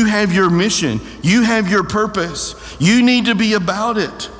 have your mission. You have your purpose. You need to be about it.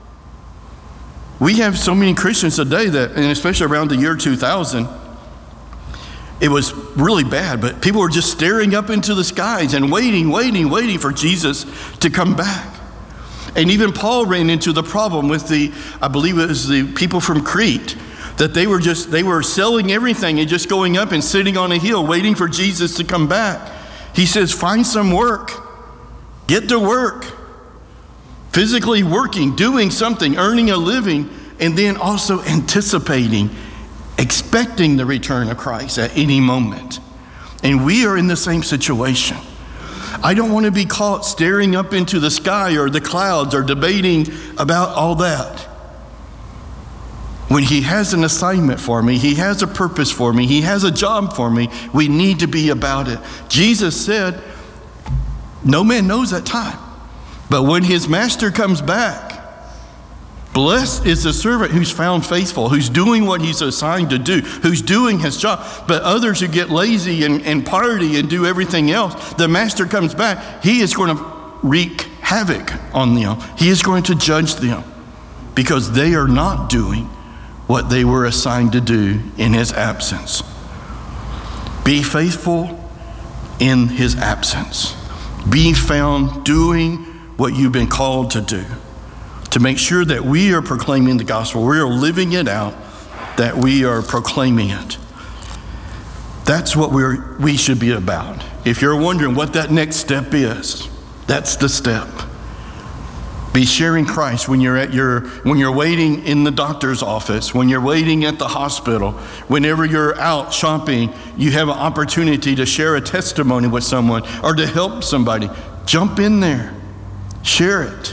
We have so many Christians today that, and especially around the year 2000, it was really bad, but people were just staring up into the skies and waiting for Jesus to come back. And even Paul ran into the problem with I believe it was the people from Crete, that they were selling everything and just going up and sitting on a hill waiting for Jesus to come back. He says, find some work. Get to work. Physically working, doing something, earning a living, and then also anticipating, expecting the return of Christ at any moment. And we are in the same situation. I don't want to be caught staring up into the sky or the clouds or debating about all that. When he has an assignment for me, he has a purpose for me, he has a job for me, we need to be about it. Jesus said, no man knows that time. But when his master comes back, blessed is the servant who's found faithful, who's doing what he's assigned to do, who's doing his job. But others who get lazy and party and do everything else, the master comes back, he is going to wreak havoc on them. He is going to judge them because they are not doing what they were assigned to do in his absence. Be faithful in his absence. Be found doing what you've been called to do, to make sure that we are proclaiming the gospel, we are living it out, that we are proclaiming it. That's what we should be about. If you're wondering what that next step is, that's the step. Be sharing Christ when you're waiting in the doctor's office, when you're waiting at the hospital, whenever you're out shopping, you have an opportunity to share a testimony with someone or to help somebody. Jump in there, share it.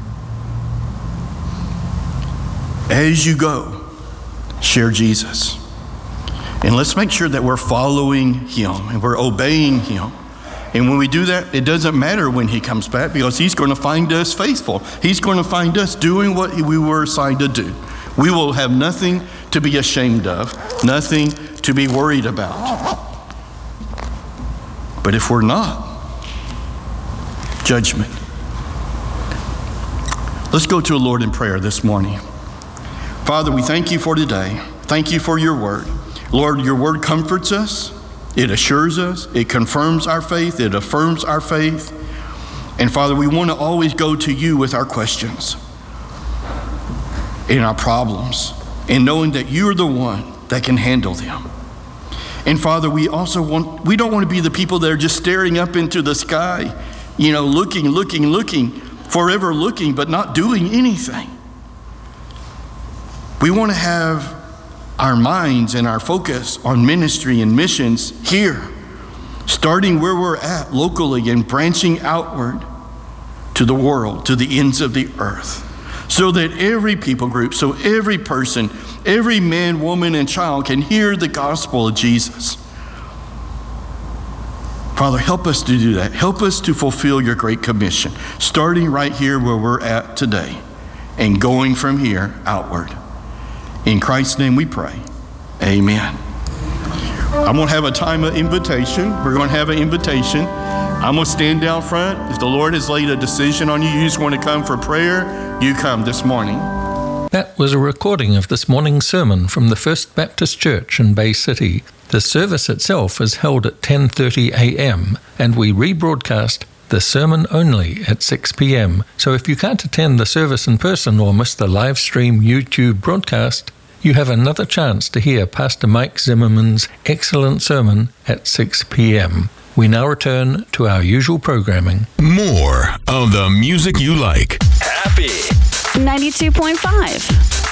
As you go, share Jesus. And let's make sure that we're following him and we're obeying him. And when we do that, it doesn't matter when he comes back because he's going to find us faithful. He's going to find us doing what we were assigned to do. We will have nothing to be ashamed of, nothing to be worried about. But if we're not, judgment. Let's go to the Lord in prayer this morning. Father, we thank you for today. Thank you for your word. Lord, your word comforts us. It assures us, it confirms our faith, it affirms our faith. And Father, we want to always go to you with our questions and our problems, and knowing that you're the one that can handle them. And Father, we don't want to be the people that are just staring up into the sky, looking, forever looking, but not doing anything. We want to have our minds and our focus on ministry and missions here, starting where we're at locally and branching outward to the world, to the ends of the earth, so that every people group, so every person, every man, woman, and child can hear the gospel of Jesus. Father, help us to do that. Help us to fulfill your great commission, starting right here where we're at today and going from here outward. In Christ's name we pray. Amen. I'm going to have a time of invitation. We're going to have an invitation. I'm going to stand down front. If the Lord has laid a decision on you, you just want to come for prayer, you come this morning. That was a recording of this morning's sermon from the First Baptist Church in Bay City. The service itself is held at 10:30 a.m. and we rebroadcast the sermon only at 6 p.m. So if you can't attend the service in person or miss the live stream YouTube broadcast, you have another chance to hear Pastor Mike Zimmerman's excellent sermon at 6 p.m. We now return to our usual programming. More of the music you like. Happy 92.5.